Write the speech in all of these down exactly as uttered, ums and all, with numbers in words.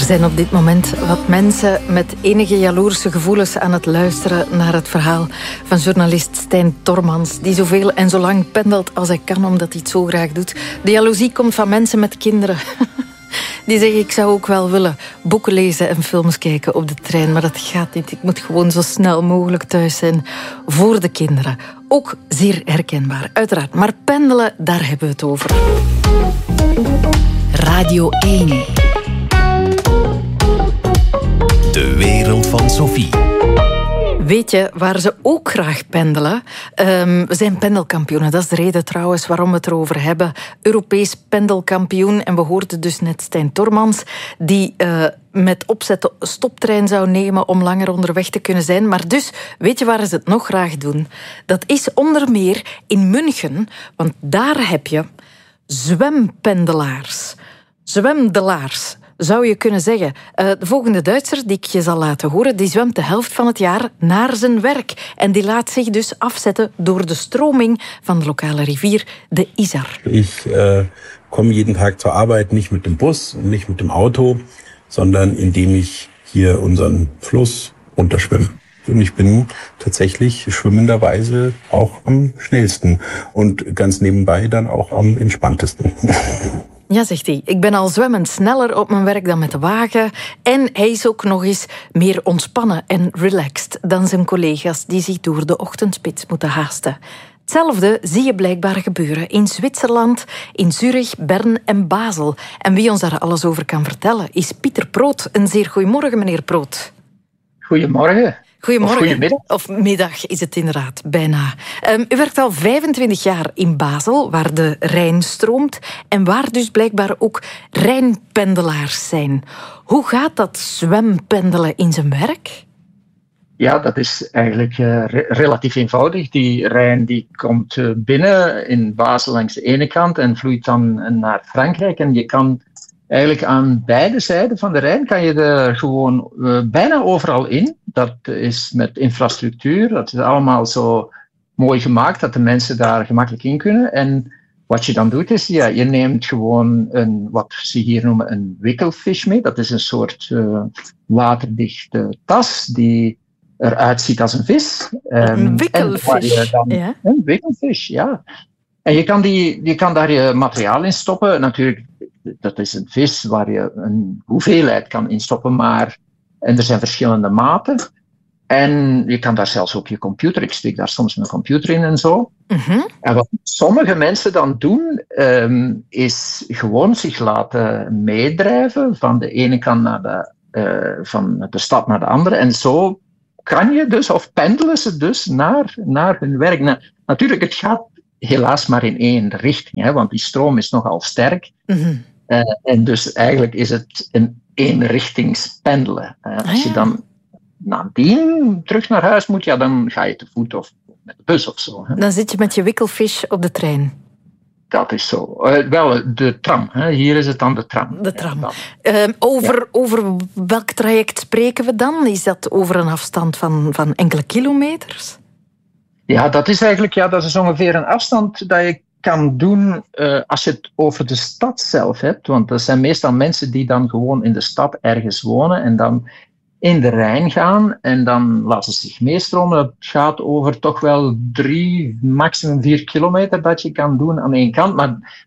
zijn op dit moment wat mensen met enige jaloerse gevoelens aan het luisteren naar het verhaal van journalist Stijn Tormans, die zoveel en zo lang pendelt als hij kan, omdat hij het zo graag doet. De jaloezie komt van mensen met kinderen. Die zeggen, ik zou ook wel willen boeken lezen en films kijken op de trein, maar dat gaat niet. Ik moet gewoon zo snel mogelijk thuis zijn voor de kinderen. Ook zeer herkenbaar, uiteraard. Maar pendelen, daar hebben we het over. Radio één. De wereld van Sophie. Weet je waar ze ook graag pendelen? Um, we zijn pendelkampioenen. Dat is de reden trouwens waarom we het erover hebben. Europees pendelkampioen. En we hoorden dus net Stijn Tormans, die uh, met opzet de stoptrein zou nemen om langer onderweg te kunnen zijn. Maar dus, weet je waar ze het nog graag doen? Dat is onder meer in München. Want daar heb je zwempendelaars. Zwemdelaars, zou je kunnen zeggen. Uh, de volgende Duitser die ik je zal laten horen, die zwemt de helft van het jaar naar zijn werk. En die laat zich dus afzetten door de stroming van de lokale rivier, de Isar. Ik uh, kom jeden Tag zur Arbeit nicht mit dem Bus, nicht mit dem Auto, sondern indem ich hier unseren Fluss runterschwimme. Und ich bin tatsächlich schwimmenderweise auch am schnellsten und ganz nebenbei dann auch am entspanntesten. Ja, zegt hij. Ik ben al zwemmend sneller op mijn werk dan met de wagen. En hij is ook nog eens meer ontspannen en relaxed dan zijn collega's die zich door de ochtendspits moeten haasten. Hetzelfde zie je blijkbaar gebeuren in Zwitserland, in Zurich, Bern en Basel. En wie ons daar alles over kan vertellen is Pieter Proot. Een zeer goeiemorgen, meneer Proot. Goedemorgen. Goedemorgen. Of goedemiddag. Of middag is het inderdaad, bijna. Um, u werkt al vijfentwintig jaar in Basel, waar de Rijn stroomt en waar dus blijkbaar ook Rijnpendelaars zijn. Hoe gaat dat zwempendelen in zijn werk? Ja, dat is eigenlijk uh, re- relatief eenvoudig. Die Rijn die komt uh, binnen in Basel langs de ene kant en vloeit dan uh, naar Frankrijk. En je kan eigenlijk aan beide zijden van de Rijn kan je er gewoon uh, bijna overal in. Dat is met infrastructuur. Dat is allemaal zo mooi gemaakt dat de mensen daar gemakkelijk in kunnen. En wat je dan doet is, ja, je neemt gewoon een, wat ze hier noemen een wikkelfish mee. Dat is een soort uh, waterdichte tas die eruit ziet als een vis. Um, een wikkelfish, dan, ja. Een wikkelfish, ja. En je kan, die, je kan daar je materiaal in stoppen. Natuurlijk, dat is een vis waar je een hoeveelheid kan instoppen, maar en er zijn verschillende maten. En je kan daar zelfs ook je computer, ik steek daar soms mijn computer in en zo. Mm-hmm. En wat sommige mensen dan doen, um, is gewoon zich laten meedrijven van de ene kant naar de, uh, van de stad naar de andere. En zo kan je dus, of pendelen ze dus naar, naar hun werk. Nou, natuurlijk, het gaat helaas maar in één richting, hè, want die stroom is nogal sterk. Mm-hmm. Uh, en dus eigenlijk is het een eenrichtings pendelen. Uh, als je dan nadien terug naar huis moet, ja, dan ga je te voet of met de bus of zo. Hè. Dan zit je met je wikkelfish op de trein. Dat is zo. Uh, wel, de tram. Hè. Hier is het dan de tram. De tram. Ja, uh, over, ja. over welk traject spreken we dan? Is dat over een afstand van, van enkele kilometers? Ja, dat is eigenlijk ja, dat is ongeveer een afstand dat je kan doen uh, als je het over de stad zelf hebt. Want dat zijn meestal mensen die dan gewoon in de stad ergens wonen en dan in de Rijn gaan en dan laten ze zich meestromen. Het gaat over toch wel drie, maximum vier kilometer dat je kan doen aan één kant. Maar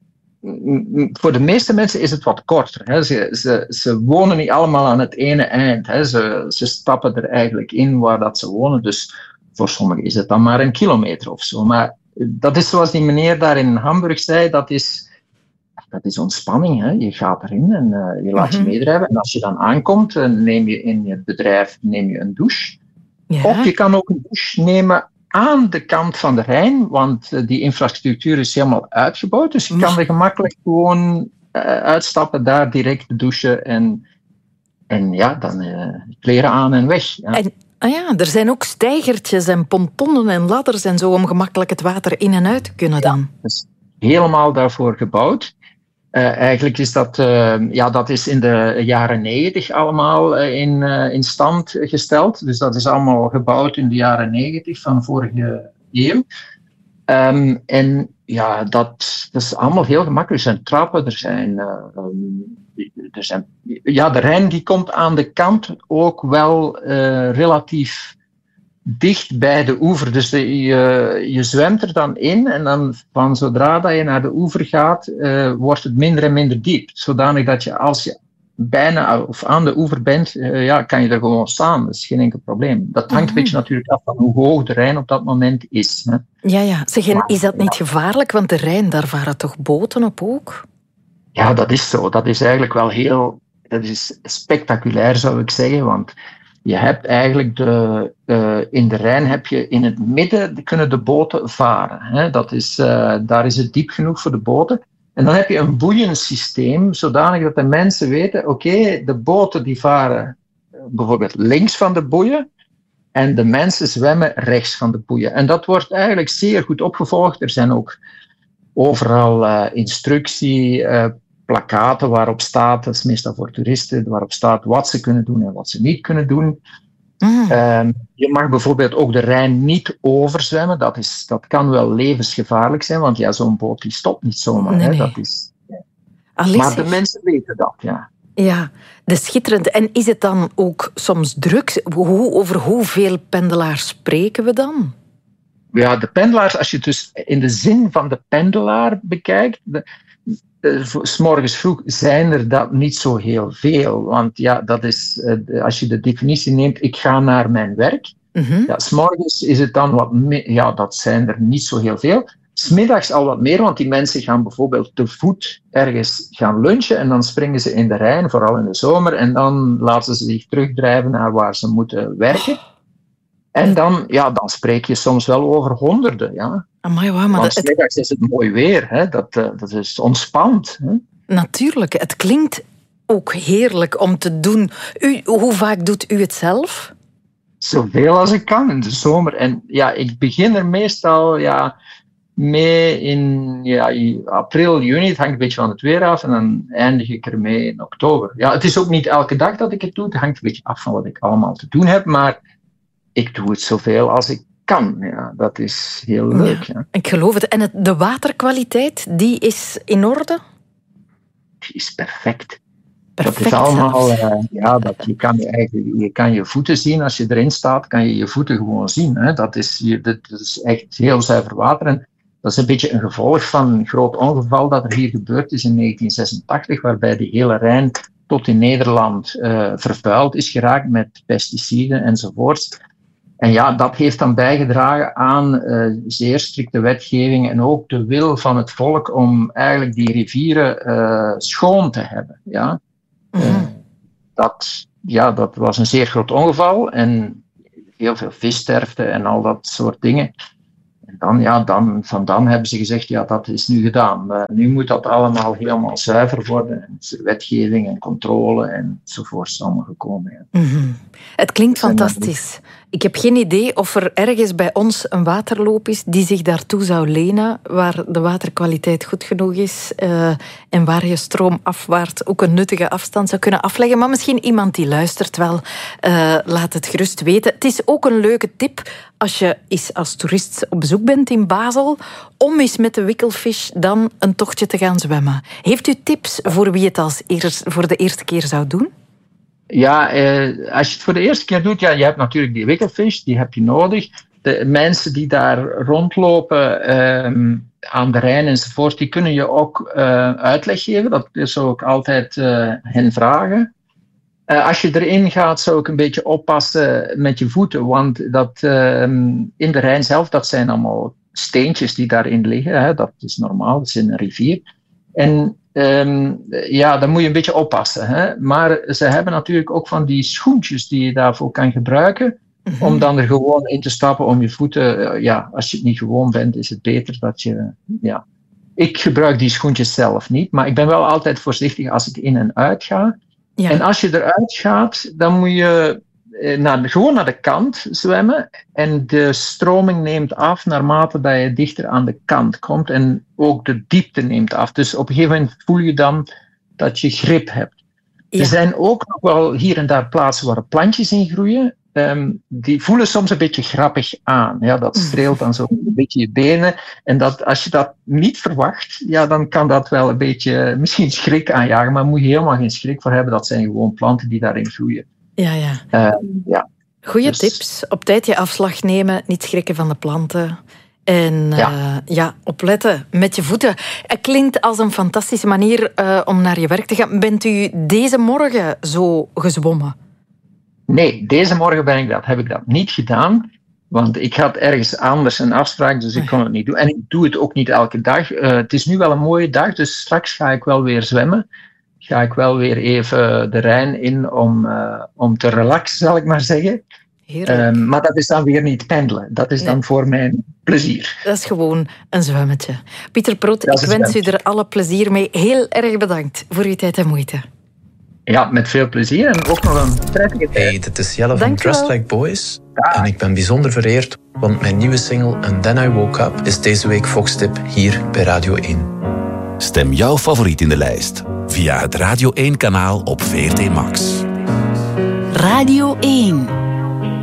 voor de meeste mensen is het wat korter. Hè. Ze, ze, ze wonen niet allemaal aan het ene eind. Hè. Ze, ze stappen er eigenlijk in waar dat ze wonen. Dus voor sommigen is het dan maar een kilometer of zo. Maar dat is zoals die meneer daar in Hamburg zei, dat is, dat is ontspanning. Hè. Je gaat erin en uh, je laat je meedrijven. En als je dan aankomt, uh, neem je in je bedrijf neem je een douche. Ja. Of je kan ook een douche nemen aan de kant van de Rijn, want uh, die infrastructuur is helemaal uitgebouwd. Dus je kan er gemakkelijk gewoon uh, uitstappen, daar direct douchen en, en ja, dan uh, kleren aan en weg. Ja. En Ah ja, er zijn ook steigertjes en pontonnen en ladders en zo om gemakkelijk het water in en uit te kunnen dan. Ja, dat is helemaal daarvoor gebouwd. Uh, eigenlijk is dat, uh, ja, dat is in de jaren negentig allemaal uh, in, uh, in stand gesteld. Dus dat is allemaal gebouwd in de jaren negentig van vorige eeuw. Um, en ja, dat, dat is allemaal heel gemakkelijk. Er zijn trappen, er zijn... Uh, um, er zijn ja, de Rijn die komt aan de kant ook wel uh, relatief dicht bij de oever. Dus de, je, je zwemt er dan in en dan van zodra dat je naar de oever gaat, uh, wordt het minder en minder diep. Zodanig dat je als je bijna of aan de oever bent, uh, ja, kan je er gewoon staan. Dat is geen enkel probleem. Dat hangt mm-hmm. een beetje natuurlijk af van hoe hoog de Rijn op dat moment is. Hè. Ja, ja. Zeg, en is dat niet gevaarlijk? Want de Rijn, daar varen toch boten op ook? Ja, dat is zo. Dat is eigenlijk wel heel... Dat is spectaculair, zou ik zeggen, want je hebt eigenlijk de... Uh, in de Rijn heb je in het midden kunnen de boten varen. Hè. Dat is, uh, daar is het diep genoeg voor de boten. En dan heb je een boeiensysteem, zodanig dat de mensen weten, oké, okay, de boten die varen bijvoorbeeld links van de boeien en de mensen zwemmen rechts van de boeien. En dat wordt eigenlijk zeer goed opgevolgd. Er zijn ook overal uh, instructie, uh, plakkaten waarop staat, dat is meestal voor toeristen, waarop staat wat ze kunnen doen en wat ze niet kunnen doen. Mm. Um, je mag bijvoorbeeld ook de Rijn niet overzwemmen. Dat, is, dat kan wel levensgevaarlijk zijn, want ja, zo'n boot die stopt niet zomaar. Nee, hè. nee. Dat is, ja. Allee, maar de zeg. mensen weten dat, ja. Ja, dat is schitterend. En is het dan ook soms druk? Hoe, over hoeveel pendelaars spreken we dan? Ja, de pendelaars, als je het dus in de zin van de pendelaar bekijkt, de, de, 's morgens vroeg zijn er dat niet zo heel veel. Want ja, dat is, als je de definitie neemt, ik ga naar mijn werk. Mm-hmm. Ja, 's morgens is het dan wat meer, ja, dat zijn er niet zo heel veel. 's middags al wat meer, want die mensen gaan bijvoorbeeld te voet ergens gaan lunchen en dan springen ze in de Rijn, vooral in de zomer, en dan laten ze zich terugdrijven naar waar ze moeten werken. En dan, ja, dan spreek je soms wel over honderden. Ja. Amai, wow, maar want 's het... middags is het mooi weer, hè. Dat, uh, dat is ontspant. Hè. Natuurlijk, het klinkt ook heerlijk om te doen. U, hoe vaak doet u het zelf? Zoveel als ik kan in de zomer. En ja, ik begin er meestal ja, mee in ja, april, juni. Het hangt een beetje van het weer af. En dan eindig ik ermee in oktober. Ja, het is ook niet elke dag dat ik het doe. Het hangt een beetje af van wat ik allemaal te doen heb. Maar ik doe het zoveel als ik kan. Ja, dat is heel leuk. Ja, ja. Ik geloof het. En het, de waterkwaliteit, die is in orde? Die is perfect. Perfect, dat is allemaal, uh, ja, dat je, kan je, eigenlijk, je kan je voeten zien. Als je erin staat, kan je je voeten gewoon zien. Hè. Dat, is, je, dat is echt heel zuiver water. En dat is een beetje een gevolg van een groot ongeval dat er hier gebeurd is in negentien zesentachtig, waarbij de hele Rijn tot in Nederland uh, vervuild is geraakt met pesticiden enzovoorts. En ja, dat heeft dan bijgedragen aan uh, zeer strikte wetgeving en ook de wil van het volk om eigenlijk die rivieren uh, schoon te hebben. Ja. Mm-hmm. Uh, dat, ja, dat was een zeer groot ongeval en heel veel vissterfte en al dat soort dingen. En dan, ja, dan, van dan hebben ze gezegd, ja, dat is nu gedaan. Maar nu moet dat allemaal helemaal zuiver worden. En is er wetgeving en controle enzovoort allemaal gekomen. Ja. Mm-hmm. Het klinkt fantastisch. Ik heb geen idee of er ergens bij ons een waterloop is die zich daartoe zou lenen, waar de waterkwaliteit goed genoeg is uh, en waar je stroomafwaarts ook een nuttige afstand zou kunnen afleggen. Maar misschien iemand die luistert wel, uh, laat het gerust weten. Het is ook een leuke tip als je eens als toerist op bezoek bent in Basel, om eens met de Wickelfish dan een tochtje te gaan zwemmen. Heeft u tips voor wie het als eerst, voor de eerste keer zou doen? Ja, eh, als je het voor de eerste keer doet, ja, je hebt natuurlijk die Wickelfish, die heb je nodig. De mensen die daar rondlopen eh, aan de Rijn enzovoort, die kunnen je ook uh, uitleg geven. Dat zou ik altijd uh, hen vragen. Uh, als je erin gaat, zou ik een beetje oppassen met je voeten, want dat, uh, in de Rijn zelf, dat zijn allemaal steentjes die daarin liggen. Hè. Dat is normaal, dat is in een rivier. En Um, ja, dan moet je een beetje oppassen. Hè? Maar ze hebben natuurlijk ook van die schoentjes die je daarvoor kan gebruiken. Mm-hmm. Om dan er gewoon in te stappen om je voeten. Uh, ja, als je het niet gewoon bent, is het beter dat je... Ja. Ik gebruik die schoentjes zelf niet, maar ik ben wel altijd voorzichtig als ik in en uit ga. Ja. En als je eruit gaat, dan moet je naar, gewoon naar de kant zwemmen. En de stroming neemt af naarmate dat je dichter aan de kant komt. En ook de diepte neemt af. Dus op een gegeven moment voel je dan dat je grip hebt. Ja. Er zijn ook nog wel hier en daar plaatsen waar plantjes in groeien. um, die voelen soms een beetje grappig aan. Ja, dat streelt dan zo een beetje je benen. En dat, als je dat niet verwacht, ja, dan kan dat wel een beetje misschien schrik aanjagen. Maar daar moet je helemaal geen schrik voor hebben. Dat zijn gewoon planten die daarin groeien. Ja, ja. Uh, ja. Goeie dus, tips. Op tijd je afslag nemen, niet schrikken van de planten. En ja. Uh, ja, opletten met je voeten. Het klinkt als een fantastische manier uh, om naar je werk te gaan. Bent u deze morgen zo gezwommen? Nee, deze morgen ben ik dat, heb ik dat niet gedaan. Want ik had ergens anders een afspraak, dus ik kon het niet doen. En ik doe het ook niet elke dag. Uh, het is nu wel een mooie dag, dus straks ga ik wel weer zwemmen. Ga ik wel weer even de Rijn in om, uh, om te relaxen, zal ik maar zeggen. Um, maar dat is dan weer niet pendelen. Dat is nee. dan voor mijn plezier. Dat is gewoon een zwemmetje. Pieter Proot, ik wens u er alle plezier mee. Heel erg bedankt voor uw tijd en moeite. Ja, met veel plezier en ook nog een prettige tijd. Hey, dit is Jelle van Dank Trust Like Boys. Ja. En ik ben bijzonder vereerd, want mijn nieuwe single And Then I Woke Up is deze week Foxtip hier bij Radio één. Stem jouw favoriet in de lijst via het Radio één kanaal op V R T Max. Radio één.